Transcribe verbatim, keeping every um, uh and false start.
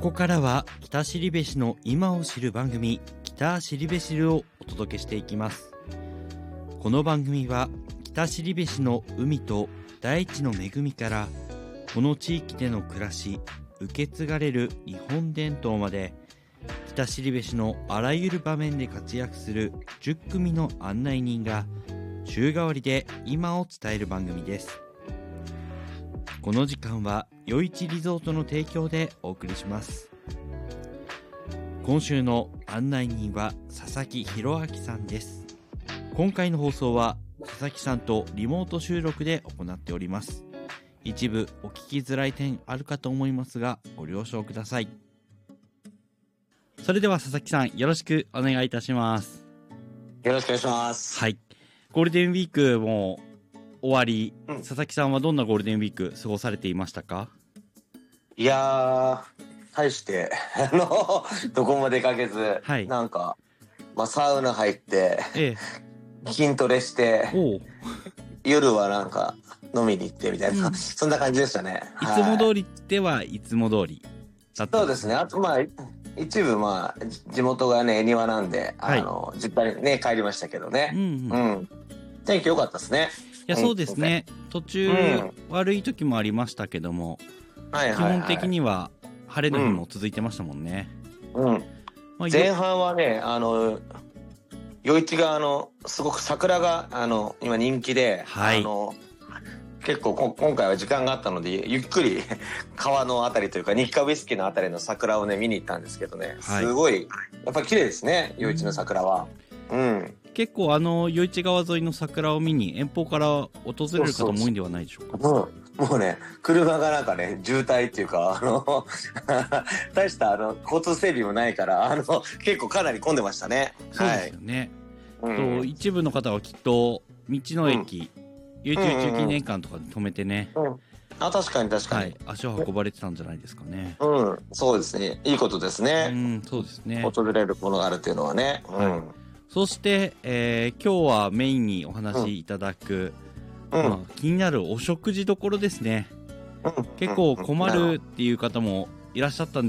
こからは北後志の今を知る番組、北後志をお届けしていきます。この番組は北後志の海と大地の恵みから、この地域での暮らし、受け継がれる日本伝統まで、北後志のあらゆる場面で活躍するじゅっ組の案内人が週替わりで今を伝える番組です。この時間は余市リゾートの提供でお送りします。今週の案内人は佐々木弘明さんです。今回の放送は佐々木さんとリモート収録で行っております。一部お聞きづらい点あるかと思いますが、ご了承ください。それでは佐々木さん、よろしくお願いいたします。 よろしくお願いします。 はい。ゴールデンウィークも終わり、 うん、 佐々木さんはどんなゴールデンウィーク過ごされていましたか？ いやー、大してあのどこも出かけず、はい、なんか、まあ、サウナ入って、ええ、筋トレして夜はなんか飲みに行ってみたいな、うん、そんな感じでしたね。 いつも通りではいつも通りだった。 そうですね。あとまあ一部まあ地元がね恵庭なんで、はい、あの実家にね帰りましたけどね、うんうんうん、天気良かったですね。 いや、そうですね、うん、途中、うん、悪い時もありましたけども、はいはいはい、基本的には晴れの日も続いてましたもんね。 うん、まあ、前半はねあの余市があのすごく桜があの今人気で、はい、あの結構こ今回は時間があったのでゆっくり川のあたりというか日課ウイスキーのあたりの桜をね見に行ったんですけどね、はい、すごいやっぱり綺麗ですね、余市の桜は。うん、うん結構あの余市川沿いの桜を見に遠方から訪れる方も多いんではないでしょうか。 そうそう、もうね車がなんかね渋滞っていうかあの大したあの交通整備もないからあの結構かなり混んでましたね。 そうですよね、はい、と一部の方はきっと道の駅、うん、余市宇宙記念館とかで止めてね、うんうん、 あ確かに確かに、はい、 足を運ばれてたんじゃないですかね。 うん、そうですね、いいことですね。 うん、そうですね、 訪れるものがあるっていうのはね、うん、 はい、そして、えー、今日はメインにお話しいただく、うんまあ、気になるお食事どころですね、うん、結構困るっていう方もいらっしゃったん